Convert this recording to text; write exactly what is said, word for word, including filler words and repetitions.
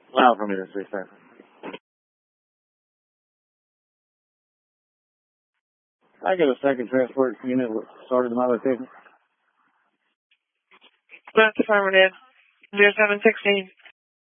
Loud for me to see, sir. I get a second transport unit started in my location. That's affirmative. zero seven sixteen.